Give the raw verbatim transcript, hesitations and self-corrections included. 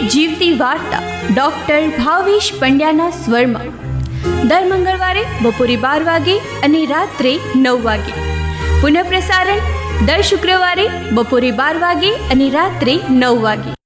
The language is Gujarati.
જીવતી વાર્તા ડોક્ટર ભાવેશ પંડ્યાના સ્વરમાં દર મંગળવારે બપોરે બાર વાગે અને રાત્રે નવ વાગે. પુનઃપ્રસારણ દર શુક્રવારે બપોરે બાર વાગે અને રાત્રે નવ વાગે.